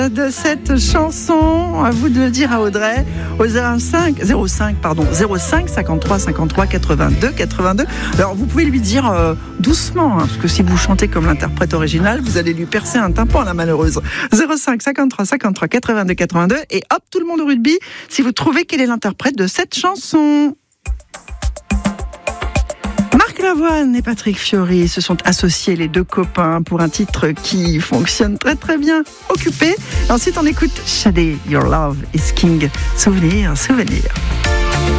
De cette chanson, à vous de le dire à Audrey, au 05 53 53 82 82. Alors vous pouvez lui dire doucement, parce que si vous chantez comme l'interprète original, vous allez lui percer un tympan, la malheureuse. 05 53 53 82 82, et hop, tout le monde au rugby, si vous trouvez quel est l'interprète de cette chanson. Lavoine et Patrick Fiori se sont associés, les deux copains, pour un titre qui fonctionne très très bien. Occupé. Ensuite on écoute Shadé, Your Love is King. Souvenir, souvenir.